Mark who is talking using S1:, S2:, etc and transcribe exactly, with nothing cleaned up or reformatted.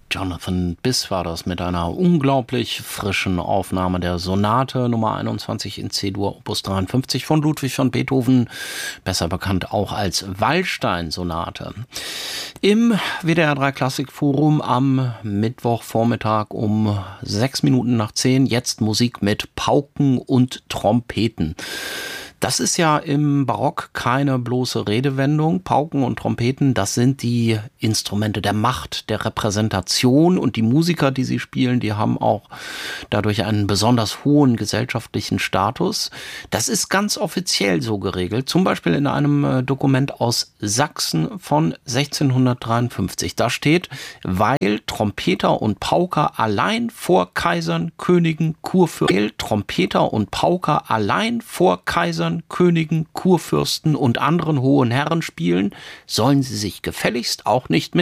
S1: Jonathan Biss war das mit einer unglaublich frischen Aufnahme der Sonate Nummer einundzwanzig in C-Dur Opus dreiundfünfzig von Ludwig van Beethoven, besser bekannt auch als Waldstein-Sonate. Im W D R drei Klassikforum am Mittwochvormittag um sechs Minuten nach zehn, jetzt Musik mit Pauken und Trompeten. Das ist ja im Barock keine bloße Redewendung. Pauken und Trompeten, das sind die Instrumente der Macht, der Repräsentation, und die Musiker, die sie spielen, die haben auch dadurch einen besonders hohen gesellschaftlichen Status. Das ist ganz offiziell so geregelt, zum Beispiel in einem Dokument aus Sachsen von sechzehnhundertdreiundfünfzig. Da steht: weil Trompeter und Pauker allein vor Kaisern, Königen, Kurfürsten, weil Trompeter und Pauker allein vor Kaisern, Königen, Kurfürsten und anderen hohen Herren spielen, sollen sie sich gefälligst auch nicht mit